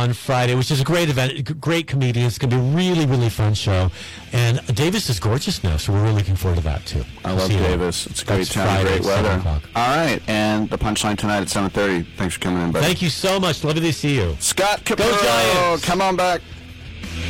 on Friday, which is a great event, great comedians. It's going to be a really, really fun show. And Davis is gorgeous now, so we're really looking forward to that, too. I love Davis. It's a great town, great weather. All right, and the Punchline tonight at 7:30. Thanks for coming in, buddy. Thank you so much. Lovely to see you. Scott Capurro, Go Giants! Come on back.